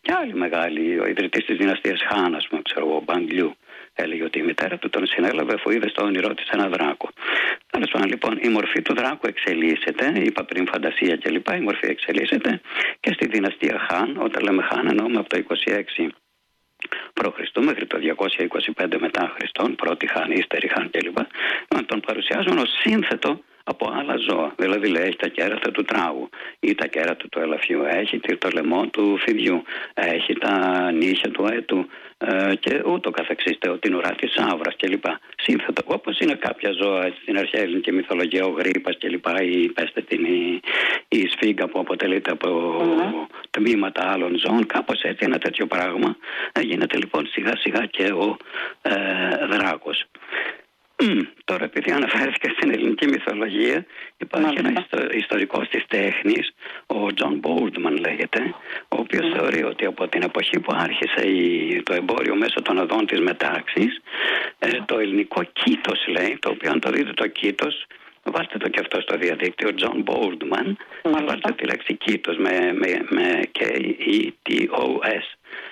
Και άλλοι μεγάλοι, ο ιδρυτής της δυναστείας Χάν, ας πούμε, ο Μπαγκλιού, έλεγε ότι η μητέρα του τον συνέλαβε αφού είδε στο όνειρό της ένα δράκο. Τέλος πάντων, λοιπόν, η μορφή του δράκου εξελίσσεται, είπα πριν φαντασία κλπ. Η μορφή εξελίσσεται και στη δυναστεία Χάν, όταν λέμε Χάν εννοούμε από το 26 π.Χ. μέχρι το 225 μετά Χριστόν, πρώτη Χάν, ύστερη Χάν κλπ. Τον παρουσιάζουν ως σύνθετο από άλλα ζώα. Δηλαδή λέει, έχει τα κέρατα του τράγου ή τα κέρατα του ελαφιού, έχει το λαιμό του φιδιού, έχει τα νύχια του αετού και ούτω καθεξής, την ουρά της σαύρας κλπ. Σύνθετο, όπως είναι κάποια ζώα στην αρχαία ελληνική μυθολογία, ο γρίπας κλπ. Ή πέστε την η σφίγγα που αποτελείται από τμήματα άλλων ζώων, κάπως έτσι ένα τέτοιο πράγμα. Γίνεται λοιπόν σιγά σιγά και ο δράκος. Τώρα, επειδή αναφέρθηκα στην ελληνική μυθολογία, υπάρχει ένα ιστορικός της τέχνης, ο Τζον Μπόλτμαν λέγεται, ο οποίος θεωρεί ότι από την εποχή που άρχισε το εμπόριο μέσω των οδών της μετάξης, το ελληνικό κήτος, λέει, το οποίο αν το δείτε το κήτος, βάλτε το και αυτό στο διαδίκτυο, John Boldman, βάλτε τη λέξη κήτος με K-E-T-O-S.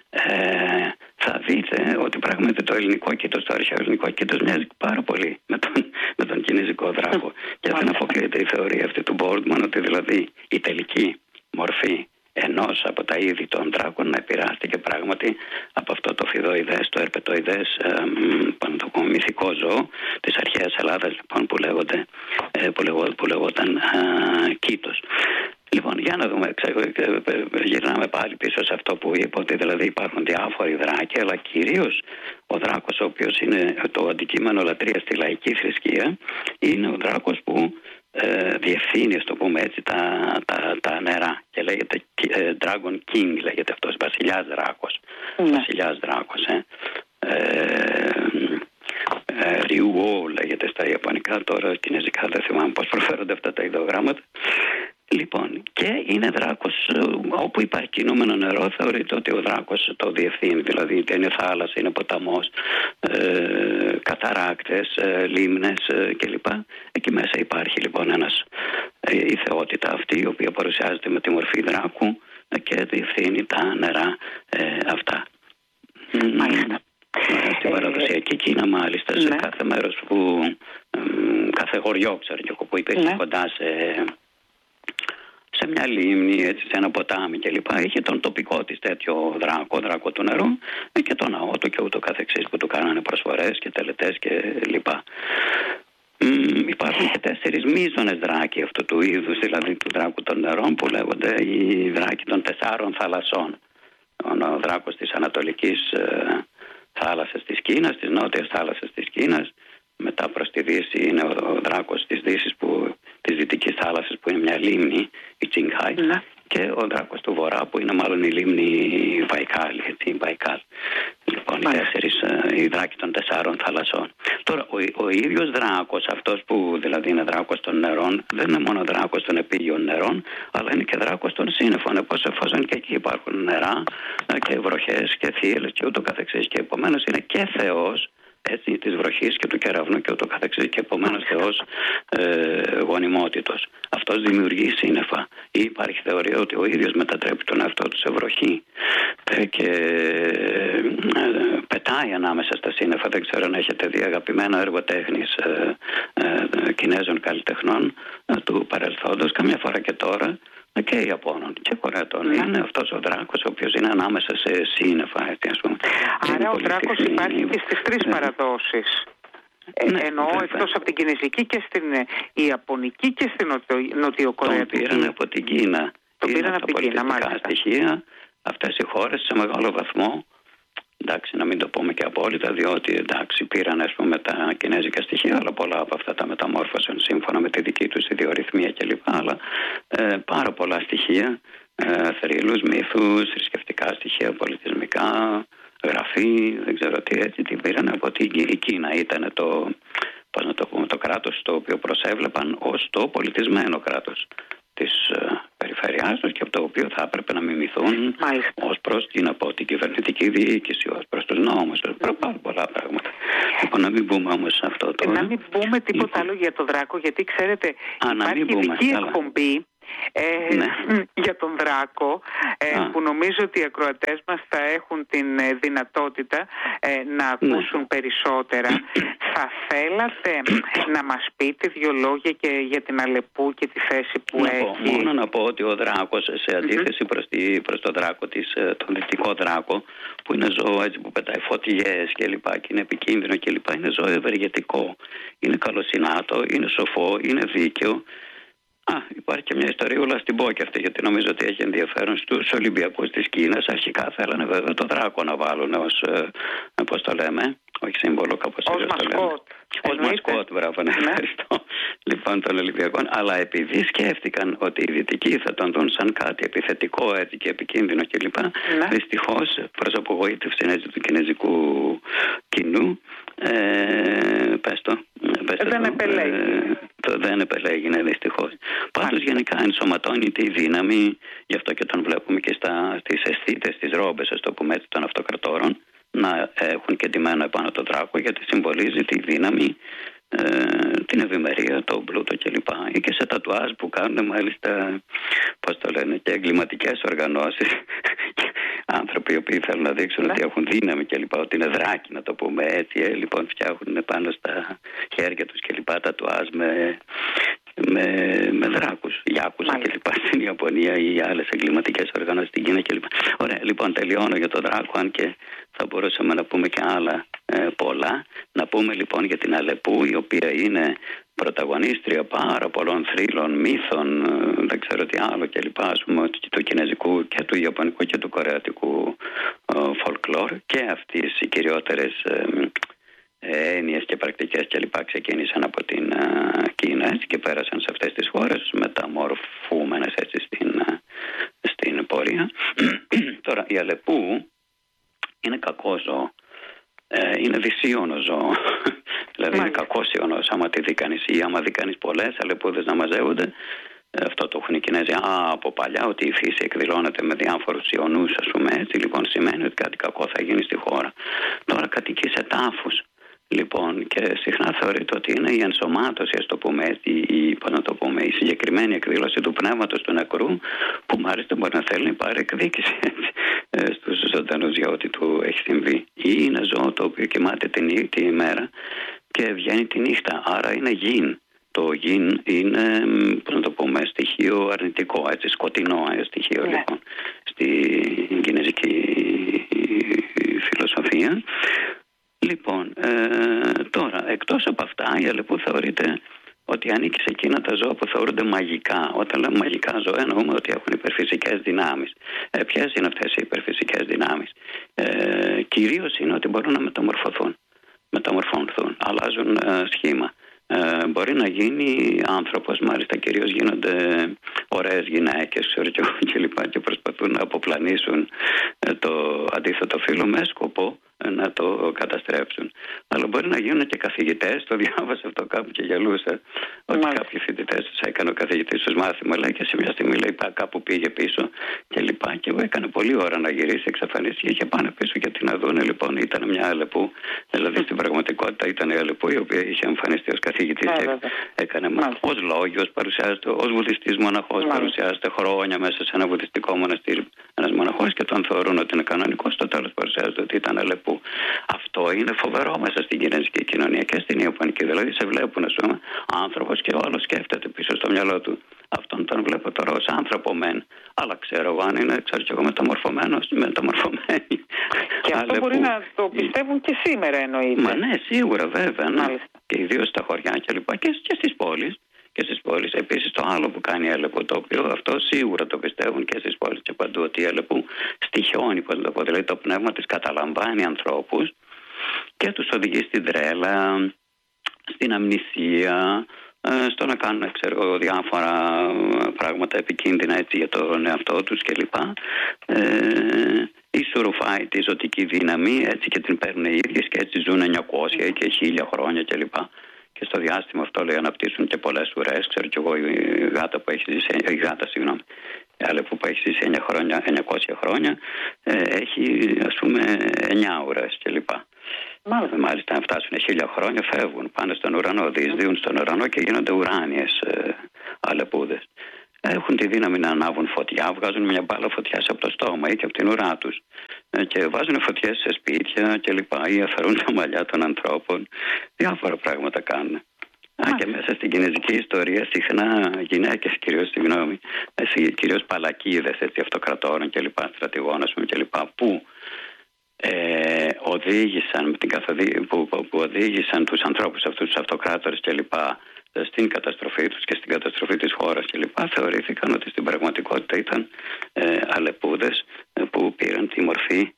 Θα δείτε ότι πράγματι το ελληνικό κήτος, το αρχαίο ελληνικό κήτος μοιάζει πάρα πολύ με τον κινέζικο δράκο. Και δεν αποκλείεται η θεωρία αυτή του Boldman, ότι δηλαδή η τελική μορφή ενός από τα είδη των δράκων να επηρεάστηκε πράγματι από αυτό το φιδοειδές, το ερπετοειδές μυθικό ζώο της αρχαίας Ελλάδας, λοιπόν, που λεγόταν κήτος. Λοιπόν, για να δούμε, γυρνάμε πάλι πίσω σε αυτό που είπα, ότι δηλαδή υπάρχουν διάφοροι δράκοι, αλλά κυρίως ο δράκος, ο οποίος είναι το αντικείμενο λατρείας στη λαϊκή θρησκεία, είναι ο δράκος που διευθύνει, ας το πούμε έτσι, τα νερά, και λέγεται Dragon King, λέγεται αυτός, βασιλιάς δράκος. Βασιλιάς δράκος, Ριουό λέγεται στα ιαπωνικά, τώρα κινέζικα δεν θυμάμαι πώς προφέρονται αυτά τα ιδεογράμματα. Λοιπόν, και είναι δράκος όπου υπάρχει κινούμενο νερό, θεωρείται ότι ο δράκος το διευθύνει, δηλαδή είτε είναι θάλασσα, είναι ποταμός, καταράκτες, λίμνες κλπ. Εκεί μέσα υπάρχει λοιπόν η θεότητα αυτή, η οποία παρουσιάζεται με τη μορφή δράκου και διευθύνει τα νερά αυτά. Στην παραδοσιακή Κίνα, μάλιστα, σε κάθε μέρος κάθε χωριό, ξέρω και εγώ, που υπήρχε κοντά σε μια λίμνη, έτσι, σε ένα ποτάμι κλπ. Είχε τον τοπικό της τέτοιο δράκο του νερού και τον ναό του και ούτω καθεξής, που του κάνανε προσφορές και τελετές κλπ. Υπάρχουν και 4 μείζονες δράκοι αυτού του είδους, δηλαδή του δράκου των νερών, που λέγονται οι δράκοι των 4 θαλασσών. Ο δράκος της Ανατολικής θάλασσας της Κίνας, της Νότιας θάλασσας της Κίνας. Μετά προς τη Δύση είναι ο δράκος της Δύσης, της Δυτικής θάλασσας, που είναι μια λίμνη, η Τσινγκάι, και ο δράκος του Βορρά, που είναι μάλλον η λίμνη Βαϊκάλ. Λοιπόν, οι δράκοι των 4 θαλασσών. Τώρα, ο ίδιος δράκος, αυτός που δηλαδή είναι δράκος των νερών, δεν είναι μόνο δράκος των επίγειων νερών, αλλά είναι και δράκος των σύννεφων, εφόσον και εκεί υπάρχουν νερά και βροχές και θύελλες και ούτω καθεξής, και επομένως είναι και Θεός, έτσι, της βροχής και του κεραυνού και ούτω καθεξής, και επομένως Θεός γονιμότητος. Αυτός δημιουργεί σύννεφα, ή υπάρχει θεωρία ότι ο ίδιος μετατρέπει τον εαυτό του σε βροχή και πετάει ανάμεσα στα σύννεφα. Δεν ξέρω αν έχετε δει αγαπημένο έργο τέχνης Κινέζων καλλιτεχνών του παρελθόντος, καμιά φορά και τώρα, και Ιαπώνων και Κορεατών. Είναι αυτός ο δράκος, ο οποίος είναι ανάμεσα σε σύννεφα, έτσι, ας πούμε. Άρα ο δράκος υπάρχει και στις 3 παραδόσεις. Εννοώ εκτός από την Κινέζικη και στην Ιαπωνική και στην Νοτιοκορεατική. Το πήραν από την Κίνα. Το πήραν από την Κίνα, μάλιστα. Στοιχεία, αυτές οι χώρες σε μεγάλο βαθμό, εντάξει, να μην το πούμε και απόλυτα, διότι εντάξει, πήραν, ας πούμε, τα κινέζικα στοιχεία, αλλά πολλά από αυτά τα μεταμόρφωσαν σύμφωνα με τη δική τους ιδιορυθμία κλπ. Αλλά πάρα πολλά στοιχεία, θρύλους, μύθους, θρησκευτικά στοιχεία, πολιτισμικά, γραφή, δεν ξέρω τι, έτσι, την πήραν από την Κίνα. Ήταν το κράτος το οποίο προσέβλεπαν ως το πολιτισμένο κράτος της περιφερειάς τους, και από το οποίο θα έπρεπε να μιμηθούν ως προς την κυβερνητική διοίκηση, ως προς τους νόμους, πάρα πολλά πράγματα. Λοιπόν, να μην μπούμε όμως σε αυτό τώρα. Να μην πούμε τίποτα άλλο για το δράκο, γιατί ξέρετε υπάρχει ειδική εκπομπή για τον Δράκο, που νομίζω ότι οι ακροατές μας θα έχουν την δυνατότητα να ακούσουν περισσότερα. Θα θέλατε να μας πείτε 2 λόγια και για την Αλεπού και τη θέση που έχει? Μόνο να πω ότι ο Δράκος, σε αντίθεση προς τον Δράκο τον δυτικό Δράκο, που είναι ζώο έτσι που πετάει φωτιές και λοιπά και είναι επικίνδυνο και λοιπά, είναι ζώο ευεργετικό, είναι καλοσυνάτο, είναι σοφό, είναι δίκαιο. Υπάρχει και μια ιστορία, στην πω και αυτή, γιατί νομίζω ότι έχει ενδιαφέρον. Στους Ολυμπιακούς της Κίνας αρχικά θέλανε βέβαια το Δράκο να βάλουν ως, πώς το λέμε, όχι σύμβολο, κάπως ως μασκότ. Ως μασκότ, μπράβο, ναι, ευχαριστώ. Λοιπόν, των Ολυμπιακών. Αλλά επειδή σκέφτηκαν ότι οι Δυτικοί θα τον δουν σαν κάτι επιθετικό έτσι, και επικίνδυνο κλπ. Δυστυχώς, προς απογοήτευση έτσι, του κινέζικου κοινού, δεν επελέγει, ναι, δυστυχώς. Πάντως γενικά ενσωματώνει τη δύναμη, γι' αυτό και τον βλέπουμε και στις αισθήτες, στις ρόμπες, ας το πούμε έτσι, των αυτοκρατόρων, να έχουν και ντυμένο επάνω τον Δράκο, γιατί συμβολίζει τη δύναμη, την ευημερία, τον πλούτο κλπ. Ή και σε τατουάζ που κάνουν μάλιστα, πώς το λένε, και εγκληματικές οργανώσεις. Άνθρωποι οι οποίοι θέλουν να δείξουν ότι έχουν δύναμη κλπ. Ότι είναι δράκοι, να το πούμε έτσι. Λοιπόν, φτιάχνουν πάνω στα χέρια τους κλπ. Τατουάζ με δράκους, γιάκουζα κλπ. Στην Ιαπωνία ή άλλες εγκληματικές οργανώσεις στην Κίνα κλπ. Ωραία, λοιπόν, τελειώνω για τον Δράκο, αν και θα μπορούσαμε να πούμε και άλλα πολλά. Να πούμε λοιπόν για την Αλεπού, η οποία είναι πρωταγωνίστρια πάρα πολλών θρύλων, μύθων, δεν ξέρω τι άλλο κλπ. Ας πούμε, του κινέζικου και του ιαπωνικού και του κορεατικού folklore, και αυτές οι κυριότερες έννοιες και πρακτικές κλπ. Ξεκίνησαν από την Κίνα έτσι, και πέρασαν σε αυτές τις χώρες, μεταμορφούμενες έτσι στην πορεία. Τώρα η Αλεπού είναι κακό ζώο, είναι δυσίωνο ζώο. Δηλαδή είναι κακόσιωνος άμα τη δει κανείς, ή άμα δει κανείς πολλές αλεπούδες να μαζεύονται. Αυτό το έχουν οι Κινέζοι από παλιά, ότι η φύση εκδηλώνεται με διάφορους ιονούς, ας πούμε έτσι. Λοιπόν, σημαίνει ότι κάτι κακό θα γίνει στη χώρα. Τώρα κατοικεί σε τάφους. Λοιπόν, και συχνά θεωρείται ότι είναι η ενσωμάτωση, ας το πούμε έτσι, η συγκεκριμένη εκδήλωση του πνεύματος του νεκρού, που μάλιστα μπορεί να θέλει να πάρει εκδίκηση στους ζωντανούς για ό,τι του έχει συμβεί. Ή είναι ζώο το οποίο κοιμάται τη ημέρα και βγαίνει τη νύχτα, άρα είναι γιν. Το γιν είναι, πώς να το πούμε, στοιχείο αρνητικό, έτσι, σκοτεινό στοιχείο, λοιπόν, στην κινέζικη φιλοσοφία. Λοιπόν, τώρα, εκτός από αυτά, η Αλεπού θεωρείται ότι ανήκει σε εκείνα τα ζώα που θεωρούνται μαγικά. Όταν λέμε μαγικά ζώα, εννοούμε ότι έχουν υπερφυσικές δυνάμεις. Ποιες είναι αυτές οι υπερφυσικές δυνάμεις? Κυρίως είναι ότι μπορούν να μεταμορφωθούν, αλλάζουν σχήμα. Μπορεί να γίνει άνθρωπος, μάλιστα κυρίως γίνονται ωραίες γυναίκες και προσπαθούν να αποπλανήσουν το αντίθετο φύλο με σκοπό να το καταστρέψουν. Αλλά μπορεί να γίνουν και καθηγητές. Το διάβασα αυτό κάπου και γελούσα. Ότι κάποιοι φοιτητές τους έκανε ο καθηγητής τους μάθημα, λέει, και σε μια στιγμή λέει κάπου πήγε πίσω και λοιπά. Και εγώ έκανε πολλή ώρα να γυρίσει, εξαφανίστηκε και πάνε πίσω γιατί να δούνε. Λοιπόν, ήταν μια Αλεπού. Δηλαδή στην πραγματικότητα ήταν η Αλεπού, η οποία είχε εμφανιστεί ως καθηγητής και έκανε ως λόγιος, παρουσιάζεται ως βουδιστής μοναχός, παρουσιάζεται χρόνια μέσα σε ένα βουδιστικό μοναστήρι ένας μοναχός και τον θεωρούν ότι είναι κανονικός. Στο τέλος παρουσιάζεται ότι ήταν Αλεπού. Αυτό είναι φοβερό μέσα στην κινέζικη κοινωνία και στην Ιαπωνική. Δηλαδή σε βλέπουν, ας πούμε, άνθρωπος και ο άλλος σκέφτεται πίσω στο μυαλό του. Αυτόν τον βλέπω τώρα ως άνθρωπο μεν, αλλά ξέρω εγώ αν είναι, ξέρω και εγώ, μεταμορφωμένη. Και αυτό μπορεί να το πιστεύουν και σήμερα, εννοείται. Μα ναι, σίγουρα, βέβαια. Ναι. Και ιδίως στα χωριά και στις πόλεις. Επίσης το άλλο που κάνει η Αλεπού, το οποίο αυτό σίγουρα το πιστεύουν και στις πόλεις και παντού, ότι η Αλεπού στοιχιώνει, δηλαδή το πνεύμα της καταλαμβάνει ανθρώπους και τους οδηγεί στην τρέλα, στην αμνησία, στο να κάνουν, ξέρω, διάφορα πράγματα επικίνδυνα έτσι, για τον εαυτό τους κλπ. Ισορροφάει τη ζωτική δύναμη έτσι, και την παίρνουν οι ίδιες και έτσι ζουν 900 και 1000 χρόνια κλπ. Και στο διάστημα αυτό, λέει, αναπτύσσουν και πολλές ουρές. Ξέρω κι εγώ, η γάτα που έχει ζήσει, η Αλεπού που έχει ζήσει 900 χρόνια, έχει, ας πούμε, 9 ουρές κλπ. Μάλιστα, αν φτάσουν 1000 χρόνια, φεύγουν, πάνε στον ουρανό, διεισδύουν στον ουρανό και γίνονται ουράνιες Αλεπούδες. έχουν τη δύναμη να ανάβουν φωτιά, βγάζουν μια μπάλα φωτιάς από το στόμα ή και από την ουρά τους και βάζουν φωτιές σε σπίτια κλπ. Ή αφαιρούν τα μαλλιά των ανθρώπων. Διάφορα πράγματα κάνουν. Και μέσα στην κινέζικη ιστορία συχνά γυναίκες, κυρίως παλακίδες αυτοκρατόρων και λοιπά, στρατηγών και λοιπά, που οδήγησαν που οδήγησαν τους ανθρώπους αυτούς, τους αυτοκράτορες και λοιπά, στην καταστροφή τους και στην καταστροφή της χώρας και λοιπά, θεωρήθηκαν ότι στην πραγματικότητα ήταν αλεπούδες που πήραν τη μορφή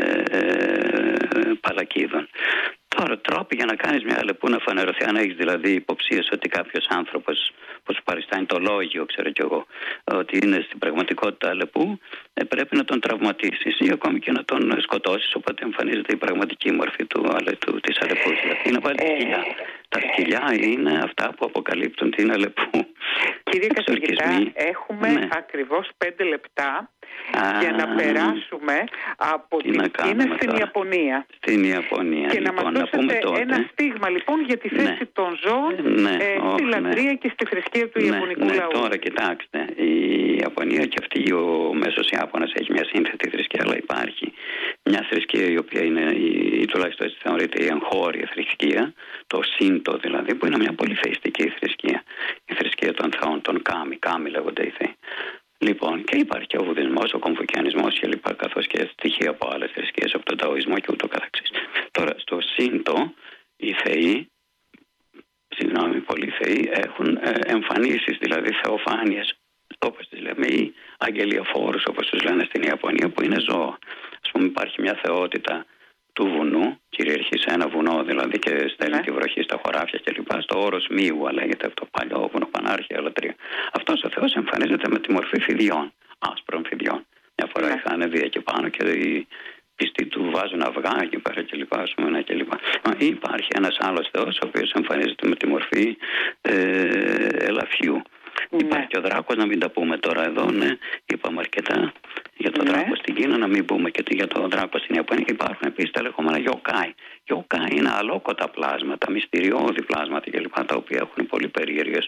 παλακίδων. Τώρα, τρόποι για να κάνεις μια αλεπού να φανερωθεί, αν έχεις δηλαδή υποψίες ότι κάποιος άνθρωπος που σου παριστάνει το λόγιο, ξέρω κι εγώ, ότι είναι στην πραγματικότητα αλεπού, πρέπει να τον τραυματίσεις ή ακόμη και να τον σκοτώσεις, οπότε εμφανίζεται η πραγματική μορφή της αλεπούς. Δηλαδή να βάλει σκυλιά. Τα σκυλιά είναι αυτά που αποκαλύπτουν την αλεπού. Κύριε καθηγητά, έχουμε ακριβώς 5 λεπτά για να περάσουμε από την Κίνα στην Ιαπωνία. Στην Ιαπωνία. Και λοιπόν, να μας δώσετε ένα στίγμα λοιπόν για τη θέση των ζώων στη λατρεία και στη θρησκεία του Ιαπωνικού λαού. Τώρα κοιτάξτε, η Ιαπωνία και αυτή ο μέσος Ιάπωνας έχει μια σύνθετη θρησκεία, αλλά υπάρχει μια θρησκεία η οποία είναι, ή τουλάχιστον έτσι θεωρείται, η εγχώρια θρησκεία, το Σίντο δηλαδή, που είναι μια πολυθεϊστική θρησκεία. Η θρησκεία των θεών, των Κάμι λέγονται οι θεοί. Λοιπόν, και υπάρχει και ο Βουδισμός, ο Κομφουκιανισμός και λοιπά, καθώς και στοιχεία από άλλες θρησκείες, από τον Ταοισμό και ούτω καθεξής. Τώρα, στο Σίντο, οι θεοί, πολλοί θεοί έχουν εμφανίσεις, δηλαδή θεοφάνειες, όπως τις λέμε, ή αγγελιοφόρους, όπως τους λένε στην Ιαπωνία, που είναι ζώα. Ας πούμε, υπάρχει μια θεότητα του βουνού, κυριαρχεί σε ένα βουνό δηλαδή και στέλνει τη βροχή στα χωράφια κλπ. Στο όρος Μίουα λέγεται αυτό, παλιό βουνοπανάρχια λατρεία. Αυτός ο Θεός εμφανίζεται με τη μορφή φιδιών, άσπρων φιδιών. Μια φορά είχαν δει εκεί πάνω και οι πιστοί του βάζουν αυγά εκεί πέρα κλπ. Υπάρχει ένας άλλος Θεός ο οποίος εμφανίζεται με τη μορφή ελαφιού. Υπάρχει και ο δράκος, να μην τα πούμε τώρα εδώ, είπαμε αρκετά για τον δράκο στην Κίνα, να μην πούμε και για τον δράκο στην Ιαπωνία. Υπάρχουν επίσης τα λεγόμενα γιοκάι. Γιοκάι είναι αλόκοτα πλάσματα, μυστηριώδη πλάσματα κλπ. Τα οποία έχουν πολύ περίεργες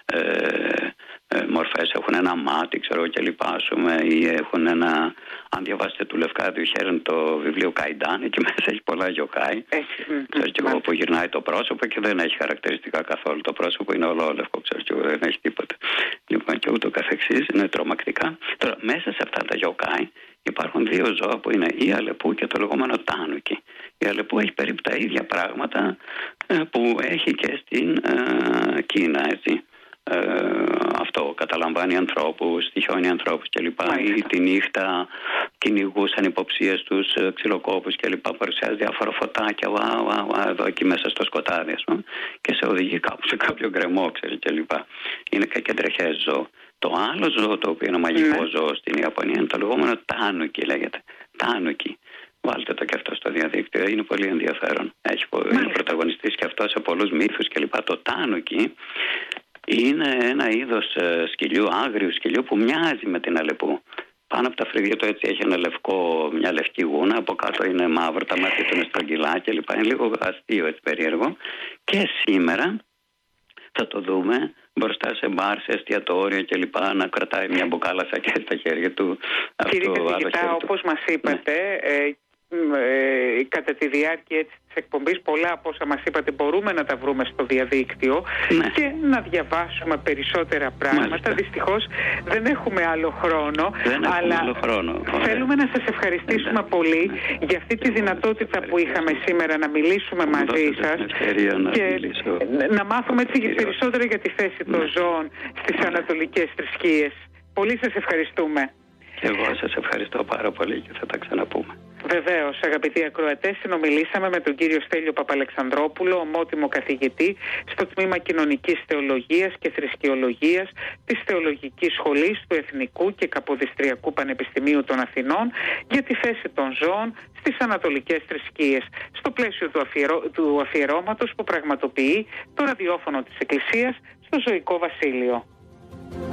μορφές. Έχουν ένα μάτι, ξέρω και λοιπά, ή έχουν ένα. Αν διαβάσετε του Λευκάδιου Χέρν το βιβλίο Καϊντάν, εκεί μέσα έχει πολλά γιοκάι. Ξέρω και εγώ, που γυρνάει το πρόσωπο και δεν έχει χαρακτηριστικά καθόλου. Το πρόσωπο είναι ολόλευκο, ξέρω και εγώ, δεν έχει τίποτα. Λοιπόν, και ούτω καθεξής, είναι τρομακτικά. Τώρα, μέσα σε αυτά τα γιοκάι υπάρχουν 2 ζώα που είναι η αλεπού και το λεγόμενο τάνουκι. Η αλεπού έχει περίπου τα ίδια πράγματα που έχει και στην Κίνα, έτσι. Αυτό καταλαμβάνει ανθρώπους, στοιχιώνει ανθρώπους κλπ. Ή τη νύχτα κυνηγούσαν υποψίες τους ξυλοκόπους κλπ. Παρουσιάζει διάφορα φωτάκια εδώ εκεί μέσα στο σκοτάδι, ας πούμε, και σε οδηγεί κάπου σε κάποιο γκρεμό, ξέρει κλπ. Είναι κακεντρεχές ζώο. Το άλλο ζώο, το οποίο είναι μαγικό ζώο στην Ιαπωνία, είναι το λεγόμενο τάνουκι, λέγεται. Τάνουκι. Βάλτε το και αυτό στο διαδίκτυο, είναι πολύ ενδιαφέρον. Είναι πρωταγωνιστής και αυτό σε πολλούς μύθους κλπ. Το τάνουκι είναι ένα είδος σκυλιού, άγριου σκυλιού, που μοιάζει με την αλεπού. Πάνω από τα φρύδια του έτσι έχει μια λευκή γούνα, από κάτω είναι μαύρο, τα μάτια του είναι στρογγυλά κλπ. Είναι λίγο αστείο, έτσι περίεργο. Και σήμερα θα το δούμε μπροστά σε μπαρ, σε εστιατόρια κλπ. Να κρατάει μια μπουκάλα σακέ στα χέρια του. Κύριε καθηγητά, όπως μας είπατε, κατά τη διάρκεια της εκπομπής, πολλά από όσα μας είπατε μπορούμε να τα βρούμε στο διαδίκτυο και να διαβάσουμε περισσότερα πράγματα. Δυστυχώς δεν έχουμε άλλο χρόνο, θέλουμε να σας ευχαριστήσουμε πολύ για αυτή τη δυνατότητα που είχαμε σήμερα να μιλήσουμε μαζί σας και να μάθουμε έτσι περισσότερα για τη θέση των ζώων στις ανατολικές θρησκείες. Πολύ σας ευχαριστούμε. Και εγώ σας ευχαριστώ πάρα πολύ και θα τα ξαναπούμε. Βεβαίως, αγαπητοί ακροατές, συνομιλήσαμε με τον κύριο Στέλιο Παπαλεξανδρόπουλο, ομότιμο καθηγητή στο Τμήμα Κοινωνικής Θεολογίας και Θρησκεολογίας της Θεολογικής Σχολής του Εθνικού και Καποδιστριακού Πανεπιστημίου των Αθηνών για τη θέση των ζώων στις ανατολικές θρησκείες, στο πλαίσιο του αφιερώματος που πραγματοποιεί το ραδιόφωνο της Εκκλησίας στο Ζωικό Βασίλειο.